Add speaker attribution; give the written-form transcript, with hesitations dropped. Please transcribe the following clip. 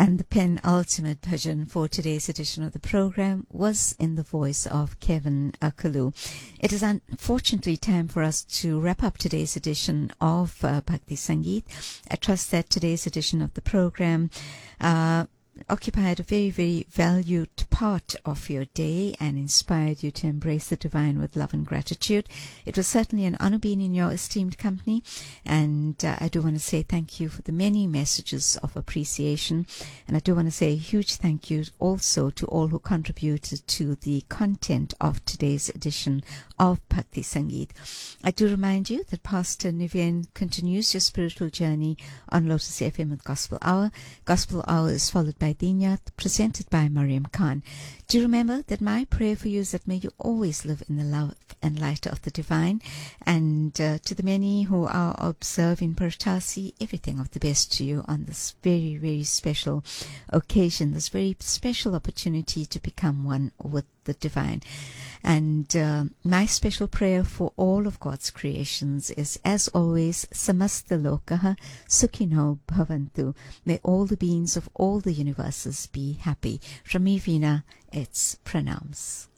Speaker 1: And the penultimate bhajan for today's edition of the program was in the voice of Kevin Akalu. It is unfortunately time for us to wrap up today's edition of Bhakti Sangeet. I trust that today's edition of the program occupied a very, very valued part of your day and inspired you to embrace the divine with love and gratitude. It was certainly an honor being in your esteemed company, and I do want to say thank you for the many messages of appreciation, and I do want to say a huge thank you also to all who contributed to the content of today's edition of Bhakti Sangeet. I do remind you that Pastor Niven continues your spiritual journey on Lotus FM with Gospel Hour. Gospel Hour is followed by Dinyat, presented by Mariam Khan. Do remember that my prayer for you is that may you always live in the love and light of the divine. And to the many who are observing Purtasi, everything of the best to you on this very, very special occasion, this very special opportunity to become one with the divine. And my special prayer for all of God's creations is, as always, Samasta Lokaha Sukhino Bhavantu. May all the beings of all the universes be happy. From me, Veena, it's pranams.